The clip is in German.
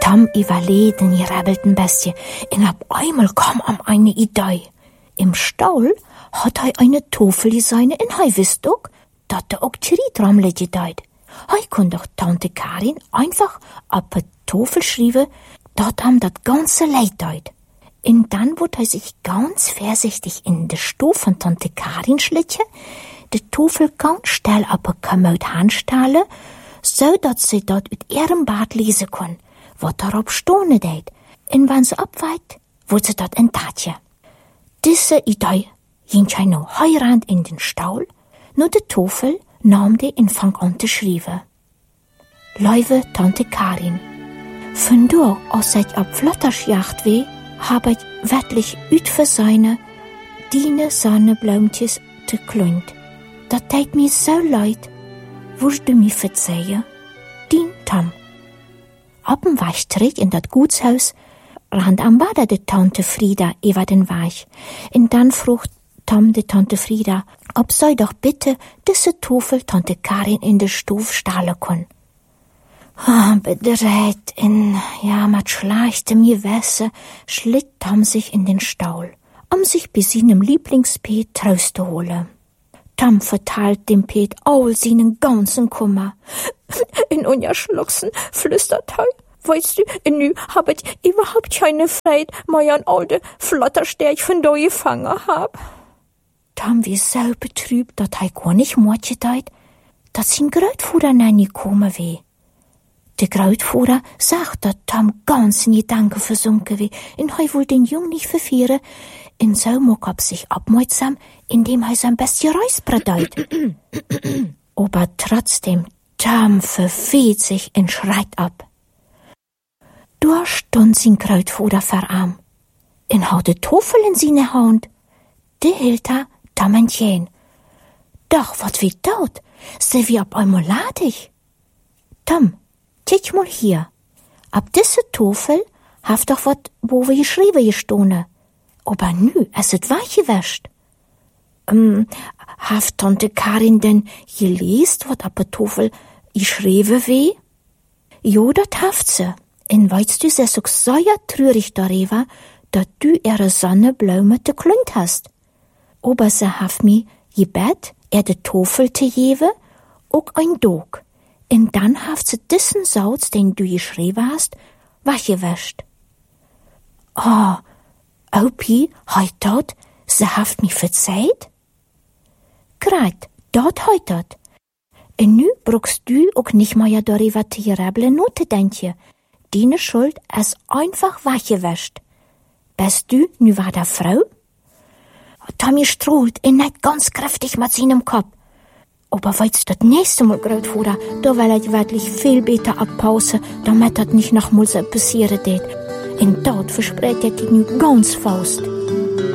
Tom überlegt und rabbelt ein bisschen. Und auf einmal kam ihm eine Idee. Im Stall hat eine Tafel gesehen und wusste auch, dass der auch Tritrammel gedeiht. Konnte doch Tante Karin einfach auf die Tafel schreiben, dass ihm das ganze Leid deut. Und dann wurde sich ganz vorsichtig in die Stube von Tante Karin schlichen, die Tafel ganz schnell auf die Kommode handstellen, so dass sie dort mit ihrem Bad lesen kann, was darauf stehen deed. Und wenn sie abweicht, wird sie dort ein Tatje. Diese Idee ging sie noch heirand in den Stall, nur die Tafel nahm die und fang an zu schreiben. Liebe Tante Karin, von da, als ich auf Flottersjacht weh, habe ich wirklich üt für seine Sonnenblümtjes te klund. Dat teit mir so leid. Würdest du mir verzeihen? Dien Tom. Ab dem Waschtritt in dat Gutshaus rand am Bader de Tante Frieda über den Weich. Und dann frug Tom de Tante Frieda, ob sei doch bitte diese Tafel Tante Karin in de Stuf stahlen kann. Bedreht mit schlechtem Gewässer schlitt Tom sich in den Stall, sich bei seinem Lieblingspet Trost zu holen. Tom verteilt dem Pet all seinen ganzen Kummer. In unja Schluchsen flüstert weißt du, nu hab ich überhaupt keine Freude, mehr an all de Flotterstärk von da gefangen hab. Tom wie so betrübt, dass gar nicht Mordje deit, dass sein Großvater nie kommen weh. Der Großvater sagt, dass Tom ganz in Gedanken versunken weh, und will den Jungen nicht verführen, und so mag er sich abmütsam, indem sein bestes Reisbrett deit. Aber trotzdem, Tom verfehlt sich und schreit ab. Da stund sein Großvater vor ihm, und hat die Tafel in seine Hand. Die hielt Tom entgegen. Doch, was wie dort? Sie wie ab einmal ladig. Tom, kick mal hier. Ab diese Tafel haft doch wat, wo wir geschrieben gestone. Aber nü, es ist weich gewäscht. Haft Tante Karin denn gelesen, wat ab der Tafel geschrieben weh? Jo, dat haft sie. Und weißt du, sie ist auch so ja trürig darüber, dass du ihre Sonnenblume te klund hast. Aber sie haft mi gebet, de Tafel te geben, auch ein Dog. Und dann haft sie diesen Satz, den du geschrieben hast, waschgewäscht. Opi, heut dort, sie haft mi verzeiht? Greit, dort heut dort. Und nu brauchst du auch nicht mehr darüber zu rebeln, nur zu denken. Deine Schuld ist einfach waschgewäscht. Bist du nu war der Frau? Tommy strahlt und nicht ganz kräftig mit seinem Kopf. Aber weißt du, das nächste Mal, Großvater, da will ich wirklich viel besser abpausen, damit das nicht noch mal so passieren wird. Und dort verspricht ich dir nu ganz fest.